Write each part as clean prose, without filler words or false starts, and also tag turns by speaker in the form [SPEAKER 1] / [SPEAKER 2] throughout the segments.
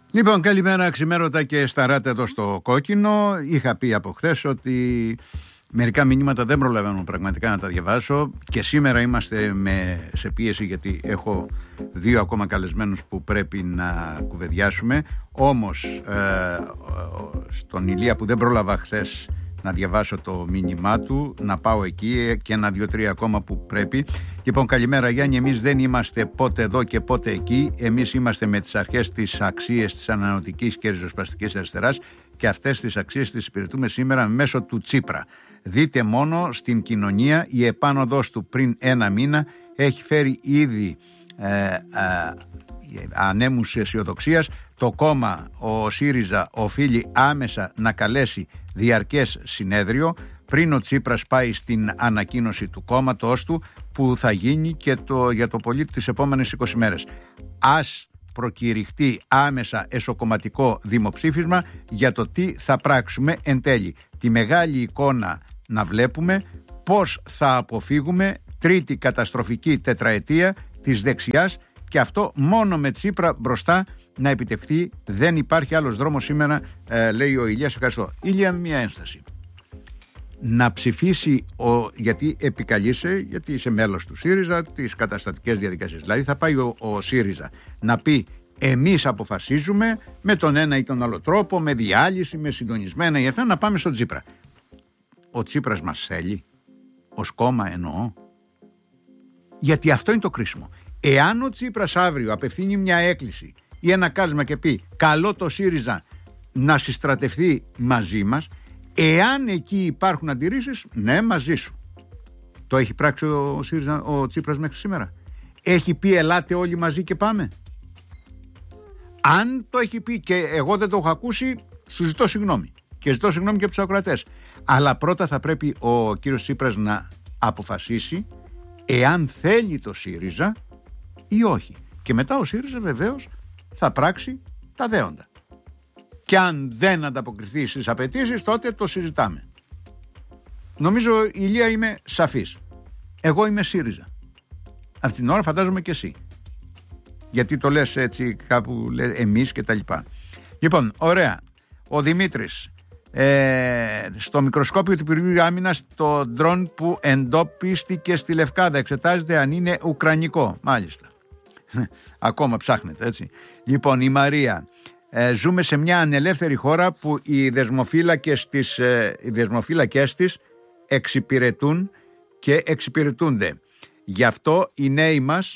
[SPEAKER 1] Λοιπόν, καλημέρα ξημέρωτα και σταράτε εδώ στο Κόκκινο. Είχα πει από χθες ότι μερικά μηνύματα δεν προλαβαίνω πραγματικά να τα διαβάσω και σήμερα είμαστε σε πίεση γιατί έχω 2 ακόμα καλεσμένους που πρέπει να κουβεντιάσουμε. Όμως στον Ηλία που δεν πρόλαβα χθες να διαβάσω το μήνυμά του, να πάω εκεί και 1, 2, 3 ακόμα που πρέπει. Λοιπόν, καλημέρα Γιάννη, εμείς δεν είμαστε πότε εδώ και πότε εκεί. Εμείς είμαστε με τις αρχές, τις αξίες της ανανεωτικής και ριζοσπαστικής αριστεράς και αυτές τις αξίες τις υπηρετούμε σήμερα μέσω του Τσίπρα. Δείτε μόνο στην κοινωνία, η επάνωδος του πριν 1 μήνα έχει φέρει ήδη ανέμους αισιοδοξίας. Το κόμμα, ο ΣΥΡΙΖΑ, οφείλει άμεσα να καλέσει διαρκές συνέδριο πριν ο Τσίπρας πάει στην ανακοίνωση του κόμματος του που θα γίνει και για το πολίτη τις επόμενες 20 μέρες. Ας προκηρυχτεί άμεσα εσωκομματικό δημοψήφισμα για το τι θα πράξουμε εν τέλει. Τη μεγάλη εικόνα να βλέπουμε, πώς θα αποφύγουμε τρίτη καταστροφική τετραετία της δεξιάς και αυτό μόνο με Τσίπρα μπροστά να επιτευχθεί. Δεν υπάρχει άλλος δρόμος σήμερα, λέει ο Ηλίας. Ευχαριστώ. Ηλία, μια ένσταση. Να ψηφίσει, γιατί επικαλείσαι, γιατί είσαι μέλος του ΣΥΡΙΖΑ, τις καταστατικές διαδικασίες. Δηλαδή θα πάει ο ΣΥΡΙΖΑ να πει εμείς αποφασίζουμε με τον ένα ή τον άλλο τρόπο, με διάλυση, με συντονισμένα ή αυτά, να πάμε στον Τσίπρα. Ο Τσίπρας μας θέλει, ως κόμμα εννοώ. Γιατί αυτό είναι το κρίσιμο. Εάν ο Τσίπρας αύριο απευθύνει μια έκκληση ή ένα κάλεσμα και πει καλό το ΣΥΡΙΖΑ να συστρατευτεί μαζί μας, εάν εκεί υπάρχουν αντιρρήσεις, ναι, μαζί σου. Το έχει πράξει ο Τσίπρας μέχρι σήμερα? Έχει πει ελάτε όλοι μαζί και πάμε? Αν το έχει πει και εγώ δεν το έχω ακούσει, σου ζητώ συγγνώμη και ζητώ συγγνώμη και από τους ακροατές. Αλλά πρώτα θα πρέπει ο κύριος Τσίπρας να αποφασίσει εάν θέλει το ΣΥΡΙΖΑ ή όχι. Και μετά ο ΣΥΡΙΖΑ βεβαίως θα πράξει τα δέοντα. Και αν δεν ανταποκριθεί στις απαιτήσεις, τότε το συζητάμε. Νομίζω, Ηλία, είμαι σαφής. Εγώ είμαι ΣΥΡΙΖΑ. Αυτή την ώρα φαντάζομαι και εσύ. Γιατί το λες έτσι κάπου, εμείς και τα λοιπά. Λοιπόν, ωραία. Ο Δημήτρης, στο μικροσκόπιο του Υπουργείου Άμυνας, το ντρόν που εντοπίστηκε στη Λευκάδα εξετάζεται αν είναι ουκρανικό. Μάλιστα. Ακόμα ψάχνετε, έτσι. Λοιπόν, η Μαρία, ζούμε σε μια ανελεύθερη χώρα που οι δεσμοφύλακες της εξυπηρετούν και εξυπηρετούνται. Γι' αυτό οι νέοι μας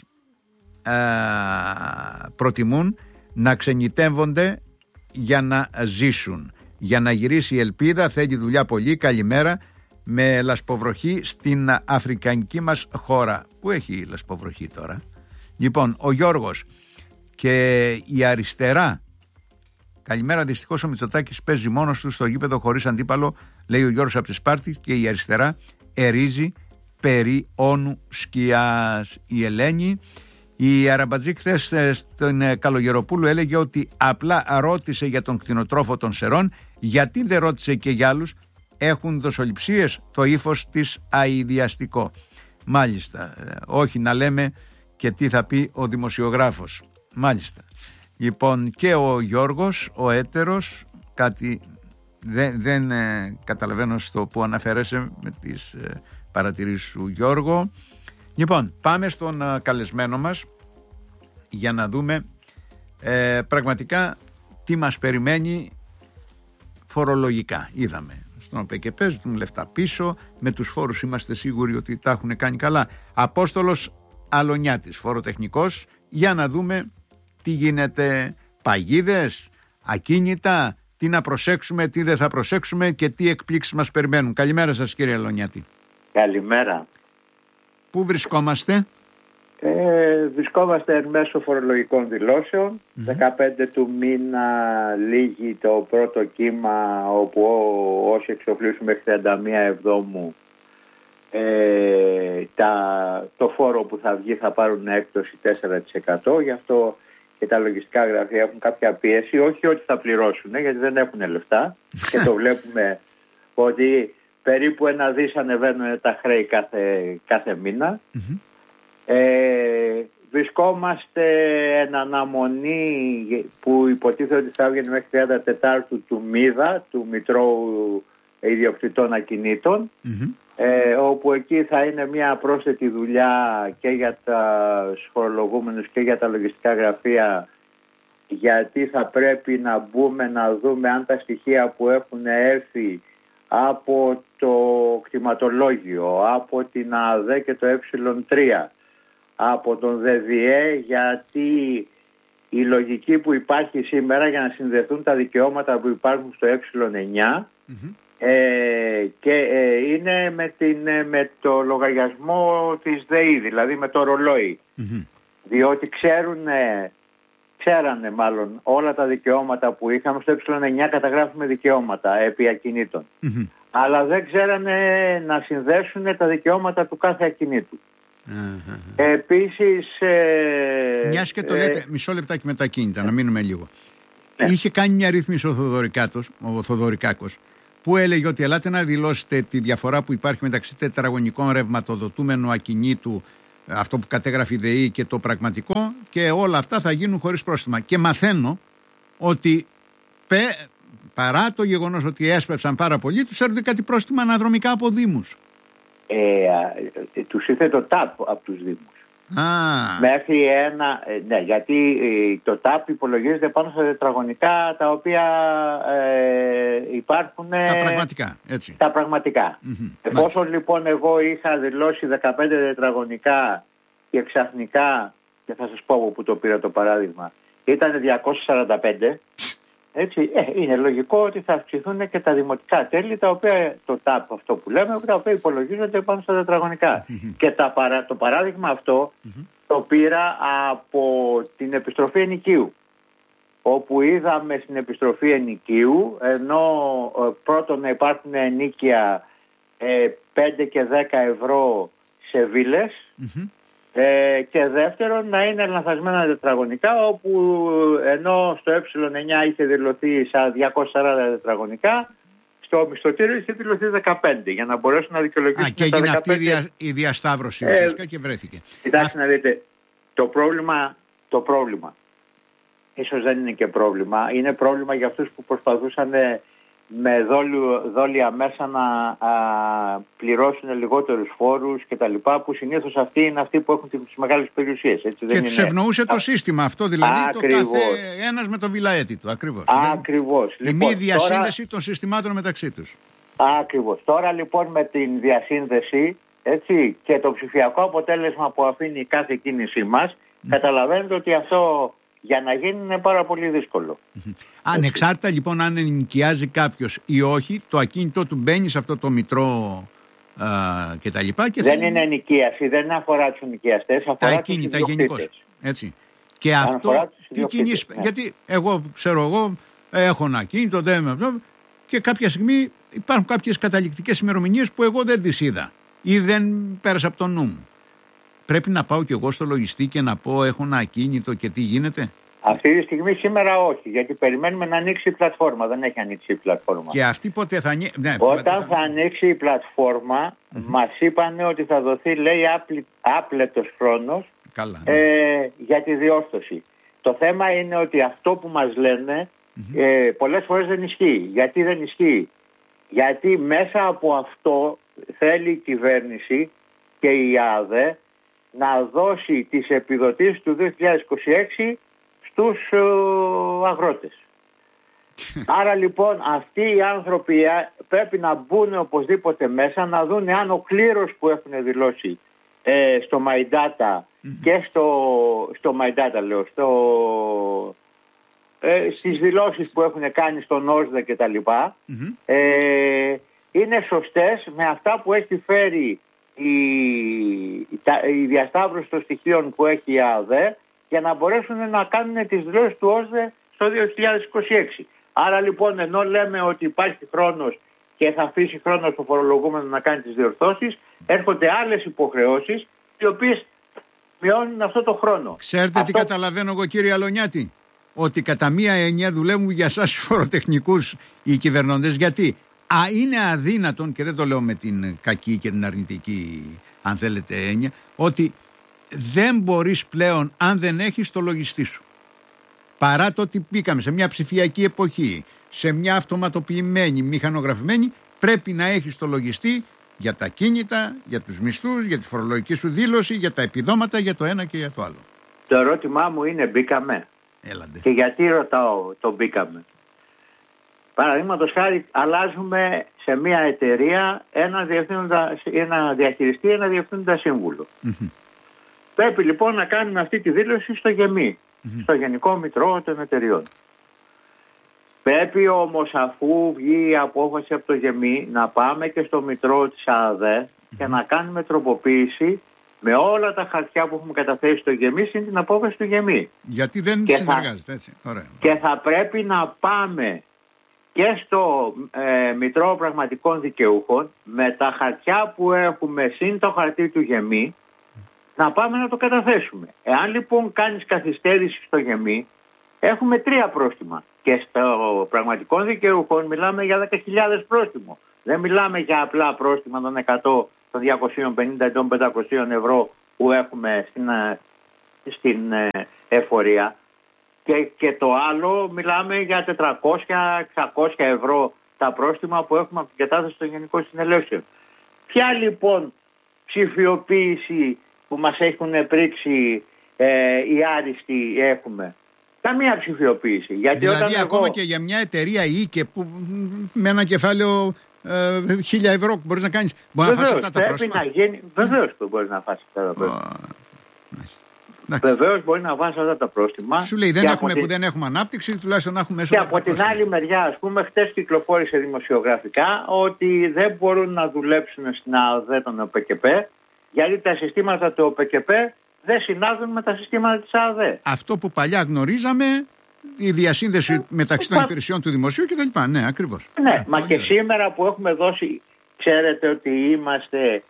[SPEAKER 1] προτιμούν να ξενιτεύονται για να ζήσουν. Για να γυρίσει η ελπίδα θέλει δουλειά πολύ. Καλημέρα, με λασποβροχή στην αφρικανική μας χώρα. Πού έχει λασποβροχή τώρα? Λοιπόν, ο Γιώργος και η αριστερά. Καλημέρα, δυστυχώς ο Μητσοτάκης παίζει μόνος του στο γήπεδο χωρίς αντίπαλο, λέει ο Γιώργος από τη Σπάρτη, και η αριστερά ερίζει περί όνου σκιάς. Η Ελένη, η Αραμπατζή χθες στον Καλογεροπούλου έλεγε ότι απλά ρώτησε για τον κτηνοτρόφο των Σερών, γιατί δεν ρώτησε και για άλλους? Έχουν δοσοληψίες? Το ύφος της αηδιαστικό. Μάλιστα, όχι να λέμε και τι θα πει ο δημοσιογράφος. Μάλιστα. Λοιπόν, και ο Γιώργος, ο έτερος, κάτι δεν καταλαβαίνω στο που αναφέρεσαι με τις παρατηρήσεις σου, Γιώργο. Λοιπόν, πάμε στον καλεσμένο μας για να δούμε πραγματικά τι μας περιμένει φορολογικά. Είδαμε στον ΠΚΠ ζητούν λεφτά πίσω, με τους φόρους είμαστε σίγουροι ότι τα έχουν κάνει καλά. Απόστολος Αλονιάτης, φοροτεχνικός, για να δούμε τι γίνεται. Παγίδες, ακίνητα, τι να προσέξουμε, τι δεν θα προσέξουμε και τι εκπλήξεις μας περιμένουν. Καλημέρα σας, κύριε Αλονιάτη.
[SPEAKER 2] Καλημέρα.
[SPEAKER 1] Πού βρισκόμαστε?
[SPEAKER 2] Βρισκόμαστε εν μέσω φορολογικών δηλώσεων. 15 του μήνα λήγει το πρώτο κύμα, όπου όσοι εξοφλήσουν μέχρι 31 Εβδόμου το φόρο που θα βγει θα πάρουν έκπτωση 4%. Γι' αυτό και τα λογιστικά γραφεία έχουν κάποια πίεση, όχι ότι θα πληρώσουν, γιατί δεν έχουν λεφτά και το βλέπουμε ότι περίπου 1 δις ανεβαίνουν τα χρέη κάθε μήνα. Βρισκόμαστε εν αναμονή που υποτίθεται ότι θα έβγαινε μέχρι 34 του ΜΙΔΑ, του Μητρώου Ιδιοκτητών Ακινήτων, όπου εκεί θα είναι μια πρόσθετη δουλειά και για τους φορολογούμενους και για τα λογιστικά γραφεία, γιατί θα πρέπει να μπούμε να δούμε αν τα στοιχεία που έχουν έρθει από το κτηματολόγιο, από την ΑΔΕ και το Ε3, από τον ΔΔΕ, γιατί η λογική που υπάρχει σήμερα για να συνδεθούν τα δικαιώματα που υπάρχουν στο Ε9 και είναι με το λογαριασμό της ΔΕΗ, δηλαδή με το ρολόι, διότι ξέρανε μάλλον όλα τα δικαιώματα που είχαμε στο Ε9, καταγράφουμε δικαιώματα επί ακινήτων, αλλά δεν ξέρανε να συνδέσουν τα δικαιώματα του κάθε ακινήτου. Επίσης,
[SPEAKER 1] μιας και το λέτε, μισό λεπτάκι με τα κίνητα, να μείνουμε λίγο. Είχε κάνει μια ρύθμιση ο Θοδωρικάκος, που έλεγε ότι ελάτε να δηλώσετε τη διαφορά που υπάρχει μεταξύ τετραγωνικών ρευματοδοτούμενου ακινήτου, αυτό που κατέγραφε η ΔΕΗ, και το πραγματικό, και όλα αυτά θα γίνουν χωρίς πρόστιμα. Και μαθαίνω ότι παρά το γεγονός ότι έσπευσαν πάρα πολύ, τους έρχονται κάτι πρόστιμα αναδρομικά από δήμους.
[SPEAKER 2] Τους ήρθε το ΤΑΠ από τους δήμους. Μέχρι ναι, γιατί το ΤΑΠ υπολογίζεται πάνω στα τετραγωνικά τα οποία υπάρχουν.
[SPEAKER 1] Τα πραγματικά, έτσι.
[SPEAKER 2] Τα πραγματικά. Εφόσον λοιπόν εγώ είχα δηλώσει 15 τετραγωνικά και ξαφνικά, και θα σας πω από που το πήρα το παράδειγμα, ήταν 245. Έτσι, είναι λογικό ότι θα αυξηθούν και τα δημοτικά τέλη, τα οποία το ΤΑΠ, αυτό που λέμε, τα οποία υπολογίζονται πάνω στα τετραγωνικά. Και το παράδειγμα αυτό το πήρα από την επιστροφή ενοικίου, όπου είδαμε στην επιστροφή ενοικίου, ενώ πρώτον να υπάρχουν ενοίκια 5 και 10 ευρώ σε βίλες, και δεύτερον να είναι λανθασμένα τετραγωνικά, όπου ενώ στο Ε9 είχε δηλωθεί σαν 240 τετραγωνικά, στο μισθωτήριο είχε δηλωθεί 15, για να μπορέσουν να δικαιολογήσουν.
[SPEAKER 1] Και έγινε αυτή η διασταύρωση ουσιαστικά και βρέθηκε.
[SPEAKER 2] Κοιτάξτε να δείτε, το πρόβλημα ίσως δεν είναι και πρόβλημα, είναι πρόβλημα για αυτούς που προσπαθούσαν με δόλια μέσα να πληρώσουν λιγότερους φόρους και τα λοιπά, που συνήθως αυτοί είναι αυτοί που έχουν τις μεγάλες περιουσίες. Έτσι,
[SPEAKER 1] και τους ευνοούσε το σύστημα αυτό, δηλαδή ακριβώς. Το κάθε ένας με το βιλαέτη του. Ακριβώς. Η μη διασύνδεση των συστημάτων μεταξύ τους.
[SPEAKER 2] Ακριβώς. Τώρα λοιπόν με την διασύνδεση, έτσι, και το ψηφιακό αποτέλεσμα που αφήνει κάθε κίνησή μας, καταλαβαίνετε ότι αυτό για να γίνει είναι πάρα πολύ δύσκολο.
[SPEAKER 1] Ανεξάρτητα λοιπόν αν ενοικιάζει κάποιος ή όχι, το ακίνητο του μπαίνει σε αυτό το μητρό και τα λοιπά. Και
[SPEAKER 2] δεν είναι ενοικίαση, δεν αφορά τους ενοικιαστές, αφορά
[SPEAKER 1] τα ακίνητα γενικώς. Έτσι. Και αυτό τι κινήσεις, γιατί εγώ έχω ένα ακίνητο, και κάποια στιγμή υπάρχουν κάποιες καταληκτικές ημερομηνίες που εγώ δεν τις είδα ή δεν πέρασα από το νου μου. Πρέπει να πάω κι εγώ στο λογιστή και να πω έχω ένα ακίνητο και τι γίνεται?
[SPEAKER 2] Αυτή τη στιγμή σήμερα όχι, γιατί περιμένουμε να ανοίξει η πλατφόρμα. Δεν έχει ανοίξει η πλατφόρμα.
[SPEAKER 1] Και αυτή πότε θα ανοίξει?
[SPEAKER 2] Όταν θα ανοίξει η πλατφόρμα, μας είπαν ότι θα δοθεί, λέει, άπλετος χρόνος για τη διόρθωση. Το θέμα είναι ότι αυτό που μας λένε πολλές φορές δεν ισχύει. Γιατί δεν ισχύει? Γιατί μέσα από αυτό θέλει η κυβέρνηση και η ΑΔΕ να δώσει τις επιδοτήσεις του 2026 στους αγρότες. Άρα λοιπόν αυτοί οι άνθρωποι πρέπει να μπουν οπωσδήποτε μέσα, να δουν αν ο κλήρος που έχουν δηλώσει στο My Data και στο My Data λέω, στις δηλώσεις που έχουν κάνει στον ΩΣΔΕ και τα λοιπά, είναι σωστές με αυτά που έχει φέρει η διασταύρωση των στοιχείων που έχει η ΑΔΕ, για να μπορέσουν να κάνουν τις δηλώσεις του ΩΣΔΕ στο 2026. Άρα λοιπόν, ενώ λέμε ότι υπάρχει χρόνος και θα αφήσει χρόνο στο φορολογούμενο να κάνει τις διορθώσεις, έρχονται άλλες υποχρεώσεις οι οποίες μειώνουν αυτό το χρόνο.
[SPEAKER 1] Ξέρετε τι καταλαβαίνω εγώ, κύριε Αλονιάτη? Ότι κατά μία έννοια δουλεύουν για εσάς τους φοροτεχνικούς οι κυβερνώντες. Γιατί είναι αδύνατον, και δεν το λέω με την κακή και την αρνητική, αν θέλετε, έννοια, ότι δεν μπορείς πλέον αν δεν έχεις το λογιστή σου. Παρά το ότι μπήκαμε σε μια ψηφιακή εποχή, σε μια αυτοματοποιημένη, μηχανογραφημένη, πρέπει να έχεις το λογιστή για τα κίνητα, για τους μισθούς, για τη φορολογική σου δήλωση, για τα επιδόματα, για το ένα και για το άλλο.
[SPEAKER 2] Το ερώτημά μου είναι μπήκαμε.
[SPEAKER 1] Έλαντε.
[SPEAKER 2] Και γιατί ρωτάω το μπήκαμε. Παραδείγματος χάρη αλλάζουμε σε μια εταιρεία ένα διαχειριστή, ένα διευθύνοντα σύμβουλο. Πρέπει λοιπόν να κάνουμε αυτή τη δήλωση στο ΓΕΜΗ, στο Γενικό Μητρό των Εταιριών. Πρέπει όμως αφού βγει η απόφαση από το ΓΕΜΗ να πάμε και στο Μητρό της ΑΔΕ και να κάνουμε τροποποίηση με όλα τα χαρτιά που έχουμε καταθέσει στο ΓΕΜΗ συν την απόφαση του ΓΕΜΗ.
[SPEAKER 1] Γιατί δεν συνεργάζεται έτσι. Ωραία.
[SPEAKER 2] Και θα πρέπει να πάμε και στο Μητρό Πραγματικών Δικαιούχων με τα χαρτιά που έχουμε συν το χαρτί του ΓΕΜΗ να πάμε να το καταθέσουμε. Εάν λοιπόν κάνεις καθυστέρηση στο ΓΕΜΗ, έχουμε 3 πρόστιμα. Και στο Πραγματικών Δικαιούχων μιλάμε για 10.000 πρόστιμο. Δεν μιλάμε για απλά πρόστιμα των 100, των 250 ή των 500 ευρώ που έχουμε στην εφορία. Και το άλλο μιλάμε για 400-600 ευρώ τα πρόστιμα που έχουμε από την κατάσταση των Γενικών Συνελεύσεων. Ποια λοιπόν ψηφιοποίηση που μας έχουν πρίξει οι άριστοι έχουμε? Καμία ψηφιοποίηση. Γιατί
[SPEAKER 1] δηλαδή ακόμα και για μια εταιρεία ΙΚΕ που με ένα κεφάλαιο 1.000 ευρώ μπορείς να κάνεις, μπορεί να φας αυτά τα πρόστιμα.
[SPEAKER 2] Βεβαίως μπορείς να φας αυτά τα πρόστιμα. Βεβαίως μπορεί να βάζει αυτά τα πρόστιμα.
[SPEAKER 1] Σου λέει που δεν έχουμε ανάπτυξη, τουλάχιστον να έχουμε έσοδα.
[SPEAKER 2] Και από την άλλη μεριά, ας πούμε, χτες κυκλοφόρησε δημοσιογραφικά ότι δεν μπορούν να δουλέψουν στην ΑΔΕ των ΟΠΚΠ γιατί τα συστήματα του ΟΠΚΠ δεν συνάδουν με τα συστήματα της ΑΔΕ.
[SPEAKER 1] Αυτό που παλιά γνωρίζαμε, η διασύνδεση μεταξύ των υπηρεσιών του δημοσίου κτλ. Ναι, ακριβώς.
[SPEAKER 2] Ναι, μα και σήμερα που έχουμε δώσει, ξέρετε ότι είμαστε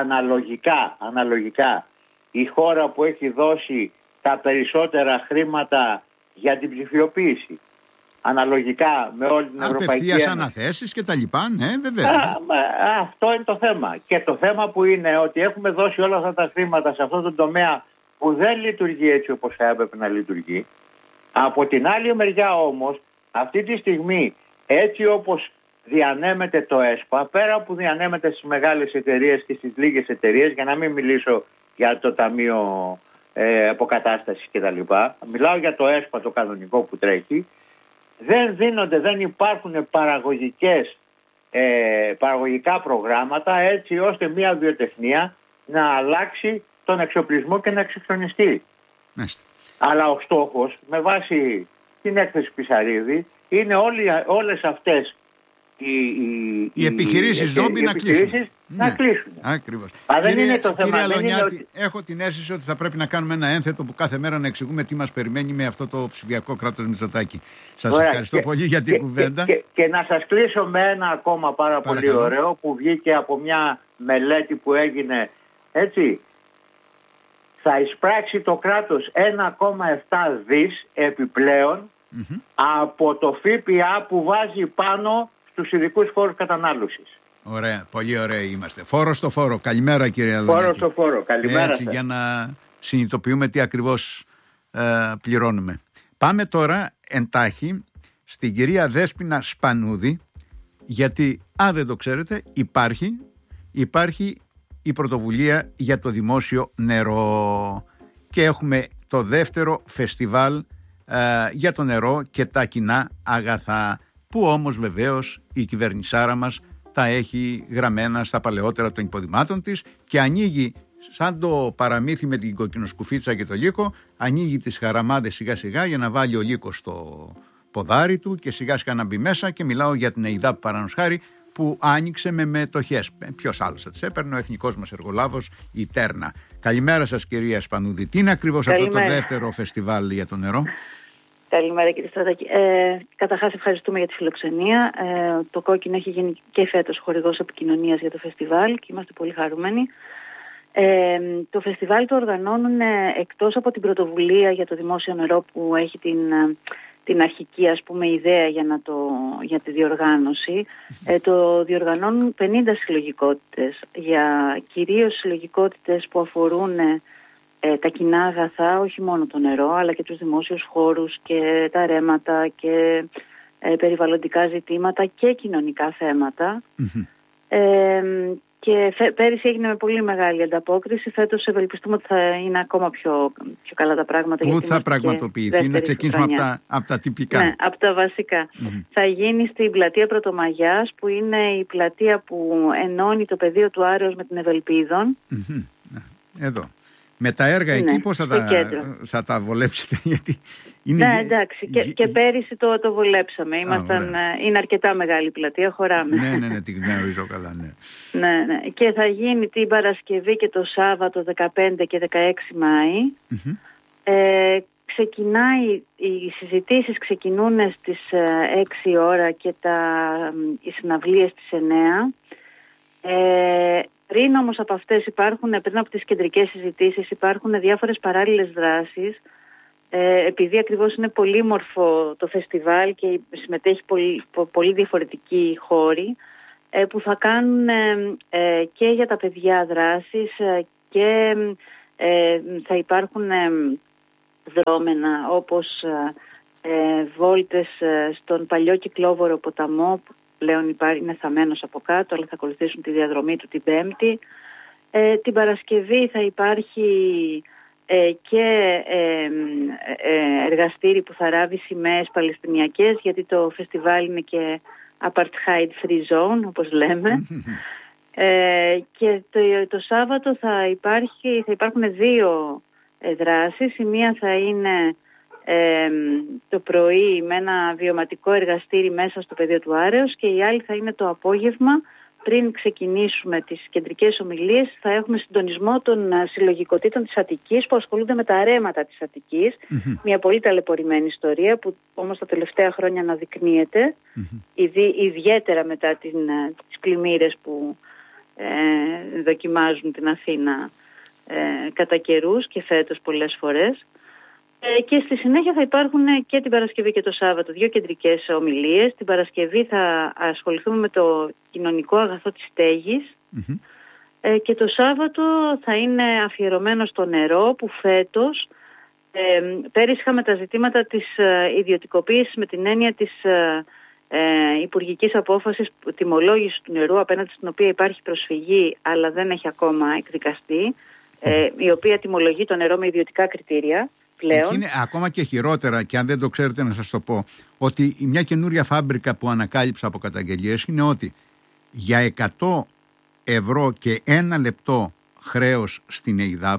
[SPEAKER 2] αναλογικά η χώρα που έχει δώσει τα περισσότερα χρήματα για την ψηφιοποίηση. Αναλογικά με όλη την Ευρωπαϊκή Ένωση.
[SPEAKER 1] Απευθείας αναθέσεις και τα λοιπά, ναι, βέβαια.
[SPEAKER 2] Αυτό είναι το θέμα. Και το θέμα που είναι ότι έχουμε δώσει όλα αυτά τα χρήματα σε αυτό το τομέα που δεν λειτουργεί έτσι όπως θα έπρεπε να λειτουργεί. Από την άλλη μεριά όμως, αυτή τη στιγμή, έτσι όπως διανέμεται το ΕΣΠΑ, πέρα που διανέμεται στις μεγάλες εταιρείες και στις λίγες εταιρείες, για να μην μιλήσω για το Ταμείο Αποκατάστασης κτλ. Μιλάω για το ΕΣΠΑ το κανονικό που τρέχει. Δεν υπάρχουν παραγωγικά προγράμματα έτσι ώστε μια βιοτεχνία να αλλάξει τον εξοπλισμό και να εξυγχρονιστεί. Αλλά ο στόχος, με βάση την έκθεση Πισαρίδη, είναι όλες αυτές
[SPEAKER 1] οι επιχειρήσεις ζόμπι να κλείσουν. Ακριβώς.
[SPEAKER 2] Δεν είναι το θέμα.
[SPEAKER 1] Κύριε Αλονιάτη, έχω την αίσθηση ότι θα πρέπει να κάνουμε ένα ένθετο που κάθε μέρα να εξηγούμε τι μας περιμένει με αυτό το ψηφιακό κράτος Μητσοτάκη. Σας ευχαριστώ πολύ για την κουβέντα.
[SPEAKER 2] Και να σας κλείσω με ένα ακόμα πάρα πολύ ωραίο που βγήκε από μια μελέτη που έγινε έτσι. Θα εισπράξει το κράτος 1,7 δις επιπλέον από το ΦΠΑ που βάζει πάνω στους ειδικούς φόρους κατανάλωσης.
[SPEAKER 1] Ωραία, πολύ ωραία είμαστε. Φόρο στο φόρο. Καλημέρα κύριε Αλονιάτη.
[SPEAKER 2] Φόρο στο φόρο. Καλημέρα.
[SPEAKER 1] Έτσι, για να συνειδητοποιούμε τι ακριβώς πληρώνουμε. Πάμε τώρα εντάχει στην κυρία Δέσποινα Σπανούδη, γιατί αν δεν το ξέρετε υπάρχει η πρωτοβουλία για το δημόσιο νερό και έχουμε το δεύτερο φεστιβάλ για το νερό και τα κοινά αγαθά, που όμως βεβαίως η κυβερνησάρα μας τα έχει γραμμένα στα παλαιότερα των υποδημάτων της και ανοίγει σαν το παραμύθι με την κοκκινοσκουφίτσα και το λύκο, ανοίγει τις χαραμάδες σιγά σιγά για να βάλει ο λύκος στο ποδάρι του και σιγά σιγά να μπει μέσα. Και μιλάω για την ΕΙΔΑΠ παραδείγματος που άνοιξε με μετοχές. Ποιος άλλος θα τις έπαιρνε? Ο εθνικός μας εργολάβος, η Τέρνα. Καλημέρα σας κυρία Σπανούδη. Τι είναι ακριβώς αυτό το δεύτερο φεστιβάλ για το νερό?
[SPEAKER 3] Καλημέρα κύριε Στρατάκη. Καταρχάς ευχαριστούμε για τη φιλοξενία. Το Κόκκινο έχει γίνει και φέτος χορηγός επικοινωνίας για το φεστιβάλ και είμαστε πολύ χαρούμενοι. Το φεστιβάλ το οργανώνουν εκτός από την πρωτοβουλία για το δημόσιο νερό που έχει την αρχική ιδέα για τη διοργάνωση. Το διοργανώνουν 50 συλλογικότητες, κυρίως συλλογικότητες που αφορούν τα κοινά αγαθά, όχι μόνο το νερό, αλλά και τους δημόσιους χώρους και τα ρέματα και περιβαλλοντικά ζητήματα και κοινωνικά θέματα. Και πέρυσι έγινε με πολύ μεγάλη ανταπόκριση. Φέτος ευελπιστούμε ότι θα είναι ακόμα πιο καλά τα πράγματα.
[SPEAKER 1] Πού θα πραγματοποιηθεί, να ξεκινήσουμε από τα τυπικά.
[SPEAKER 3] Ναι, από τα βασικά. Θα γίνει στην πλατεία Πρωτομαγιάς, που είναι η πλατεία που ενώνει το πεδίο του Άρεως με την Ευελπίδων.
[SPEAKER 1] Εδώ. Με τα έργα εκεί πώς θα τα βολέψετε? Γιατί είναι...
[SPEAKER 3] Ναι, εντάξει. Και πέρυσι το βολέψαμε. Είναι αρκετά μεγάλη πλατεία, χωράμε.
[SPEAKER 1] Ναι, την γνωρίζω καλά, ναι.
[SPEAKER 3] Ναι. Και θα γίνει την Παρασκευή και το Σάββατο 15 και 16 Μάη. Οι συζητήσεις ξεκινούν στις 6 ώρα και οι συναυλίες στις 9. Πριν όμως από αυτές πριν από τις κεντρικές συζητήσεις υπάρχουν διάφορες παράλληλες δράσεις, επειδή ακριβώς είναι πολύμορφο το φεστιβάλ και συμμετέχει πολύ διαφορετικοί χώροι, που θα κάνουν και για τα παιδιά δράσεις και θα υπάρχουν δρόμενα όπως βόλτες στον παλιό Κυκλόβορο ποταμό, που πλέον είναι θαμμένος από κάτω, αλλά θα ακολουθήσουν τη διαδρομή του την Πέμπτη. Την Παρασκευή θα υπάρχει και εργαστήρι που θα ράβει σημαίες παλαιστινιακές, γιατί το φεστιβάλ είναι και apartheid free zone, όπως λέμε. Και το Σάββατο θα υπάρχουν 2 δράσεις. Η μία θα είναι το πρωί με ένα βιωματικό εργαστήρι μέσα στο πεδίο του Άρεως, και η άλλη θα είναι το απόγευμα. Πριν ξεκινήσουμε τις κεντρικές ομιλίες, θα έχουμε συντονισμό των συλλογικοτήτων της Αττικής που ασχολούνται με τα ρέματα της Αττικής. Μια πολύ ταλαιπωρημένη ιστορία που όμως τα τελευταία χρόνια αναδεικνύεται, ιδιαίτερα μετά τις πλημμύρες που δοκιμάζουν την Αθήνα κατά καιρούς και φέτος πολλές φορές. Και στη συνέχεια θα υπάρχουν και την Παρασκευή και το Σάββατο 2 κεντρικές ομιλίες. Την Παρασκευή θα ασχοληθούμε με το κοινωνικό αγαθό της στέγης, και το Σάββατο θα είναι αφιερωμένο στο νερό, που φέτος πέρυσι είχαμε τα ζητήματα της ιδιωτικοποίησης με την έννοια της υπουργικής απόφασης τιμολόγησης του νερού, απέναντι στην οποία υπάρχει προσφυγή αλλά δεν έχει ακόμα εκδικαστεί, η οποία τιμολογεί το νερό με ιδιωτικά κριτήρια. Εκεί
[SPEAKER 1] είναι ακόμα και χειρότερα, και αν δεν το ξέρετε να σας το πω, ότι μια καινούρια φάμπρικα που ανακάλυψα από καταγγελίες είναι ότι για 100 ευρώ και 1 λεπτό χρέος στην ΕΙΔΑΠ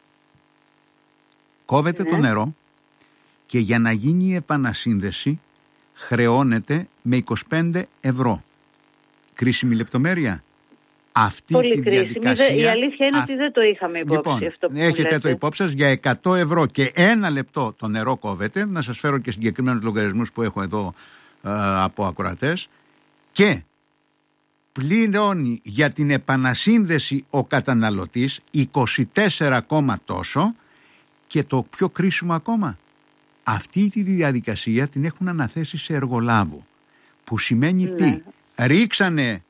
[SPEAKER 1] κόβεται το νερό, και για να γίνει η επανασύνδεση χρεώνεται με 25 ευρώ. Κρίσιμη λεπτομέρεια. Αυτή
[SPEAKER 3] πολύ
[SPEAKER 1] τη διαδικασία.
[SPEAKER 3] Η αλήθεια είναι ότι δεν το είχαμε υπόψη.
[SPEAKER 1] Λοιπόν,
[SPEAKER 3] αυτό που
[SPEAKER 1] έχετε το υπόψη σας, για 100 ευρώ και 1 λεπτό το νερό κόβεται. Να σας φέρω και συγκεκριμένους λογαριασμούς που έχω εδώ από ακροατές. Και πληρώνει για την επανασύνδεση ο καταναλωτής 24 τόσο, και το πιο κρίσιμο ακόμα, αυτή τη διαδικασία την έχουν αναθέσει σε εργολάβο, που σημαίνει τι? Ρίξανε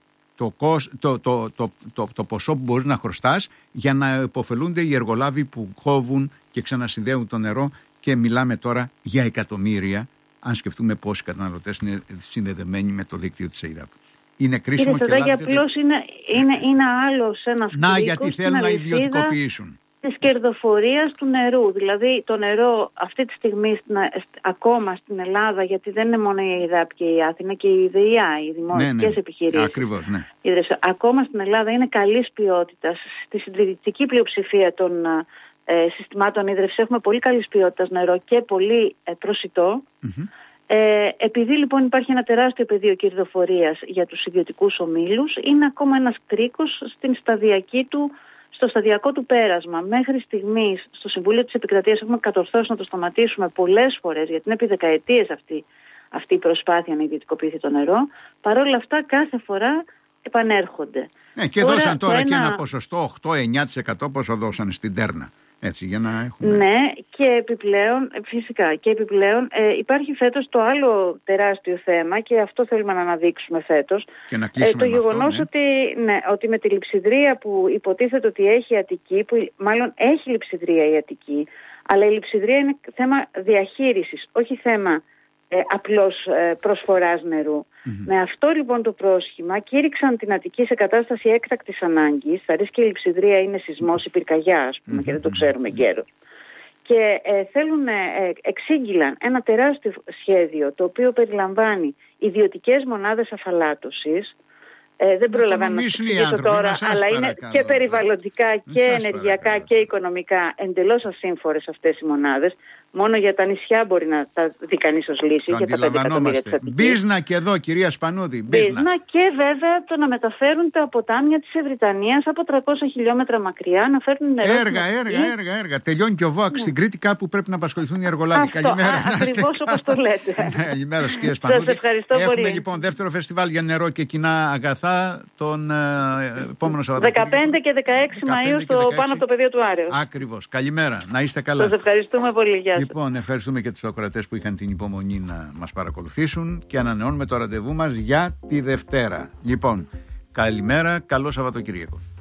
[SPEAKER 1] το ποσό που μπορείς να χρωστάς για να υποφελούνται οι εργολάβοι που κόβουν και ξανασυνδέουν το νερό, και μιλάμε τώρα για εκατομμύρια, αν σκεφτούμε πόσοι καταναλωτές είναι συνδεδεμένοι με το δίκτυο της ΕΙΔΑΠ. Είναι κρίσιμο.
[SPEAKER 3] Κύριε Σωτάκη, απλώς είναι άλλος ένας κρίκος.
[SPEAKER 1] Να, γιατί θέλουν να ιδιωτικοποιήσουν.
[SPEAKER 3] Της κερδοφορίας του νερού. Δηλαδή το νερό αυτή τη στιγμή ακόμα στην Ελλάδα, γιατί δεν είναι μόνο η ΕΙΔΑΠ και η Άθηνα, και η ΔΕΙΑ, οι δημόσιες επιχειρήσεις.
[SPEAKER 1] Ακριβώς, ναι.
[SPEAKER 3] Ακόμα στην Ελλάδα είναι καλής ποιότητας. Στη συντηρητική πλειοψηφία των συστημάτων ίδρυυσης έχουμε πολύ καλής ποιότητας νερό και πολύ προσιτό. Επειδή λοιπόν υπάρχει ένα τεράστιο πεδίο κερδοφορίας για τους ιδιωτικούς ομίλους, είναι ακόμα ένας κρίκος στο σταδιακό του πέρασμα. Μέχρι στιγμής στο Συμβούλιο της Επικρατείας έχουμε κατορθώσει να το σταματήσουμε πολλές φορές, γιατί είναι επί δεκαετίες αυτή η προσπάθεια να ιδιωτικοποιηθεί το νερό. Παρ' όλα αυτά κάθε φορά επανέρχονται.
[SPEAKER 1] Και δώσαν τώρα και ένα ποσοστό 8-9% πόσο δώσανε στην Τέρνα. Έτσι, για να έχουμε...
[SPEAKER 3] Ναι, και επιπλέον, φυσικά, υπάρχει φέτος το άλλο τεράστιο θέμα και αυτό θέλουμε να αναδείξουμε φέτος.
[SPEAKER 1] Και να κλείσουμε
[SPEAKER 3] το γεγονός ότι με τη λειψιδρία που υποτίθεται ότι έχει η Αττική, που μάλλον έχει λειψιδρία η Αττική, αλλά η λειψιδρία είναι θέμα διαχείρισης, όχι θέμα απλώς προσφοράς νερού. Με αυτό λοιπόν το πρόσχημα κήρυξαν την Αττική σε κατάσταση έκτακτης ανάγκης. Θα ρίσκει η λειψιδρία είναι σεισμός ή πυρκαγιά, ας πούμε, και δεν το ξέρουμε εγκαίρως. Και εξήγηλαν ένα τεράστιο σχέδιο, το οποίο περιλαμβάνει ιδιωτικές μονάδες αφαλάτωσης. Δεν προλαβαίνω να εξηγήσω τώρα, αλλά είναι και περιβαλλοντικά και ενεργειακά και οικονομικά εντελώς ασύμφορες αυτές οι μονάδες. Μόνο για τα νησιά μπορεί να τα δει κανείς ως λύση, για τα 5 εκατομμύρια της Αττικής.
[SPEAKER 1] Μπίζνα και εδώ, κυρία Σπανούδη.
[SPEAKER 3] Μπίζνα και βέβαια το να μεταφέρουν τα ποτάμια της Ευρυτανίας από 300 χιλιόμετρα μακριά, να φέρνουν νερό.
[SPEAKER 1] Έργα. Τελειώνει και ο ΒΟΑΚ στην Κρήτη, κάπου πρέπει να απασχοληθούν οι εργολάβοι. Καλημέρα.
[SPEAKER 3] Ακριβώς όπως το λέτε.
[SPEAKER 1] Καλημέρα σας, κυρία Σπανούδη.
[SPEAKER 3] Σας ευχαριστώ πολύ.
[SPEAKER 1] Έχουμε λοιπόν δεύτερο φεστιβάλ για νερό και κοινά αγαθά τον επόμενο Σαββατοκύριακο.
[SPEAKER 3] 15 και 16 Μαΐου πάνω από το πεδίο του Άρεως.
[SPEAKER 1] Ακριβώς. Καλημέρα. Να είστε καλά.
[SPEAKER 3] Σας ευχαριστούμε πολύ.
[SPEAKER 1] Λοιπόν, ευχαριστούμε και τους ακροατές που είχαν την υπομονή να μας παρακολουθήσουν και ανανεώνουμε το ραντεβού μας για τη Δευτέρα. Λοιπόν, καλημέρα, καλό Σαββατοκύριακο.